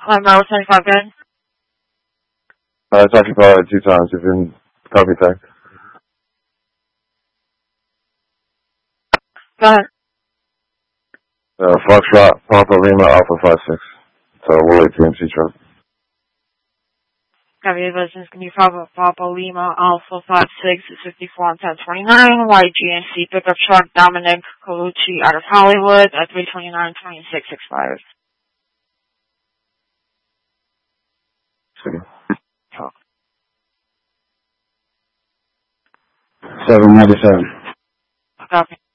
Mile 75, good. It's actually probably 2 times. You've been copy tech. Go ahead. Foxtrot, Papa Lima, Alpha 56. So we'll wait TMC truck. Copy the business. Can you follow Papa Lima Alpha 56 54 on 1029 YGNC pickup truck Dominic Colucci out of Hollywood at 329-26 expires. City. 797. Copy.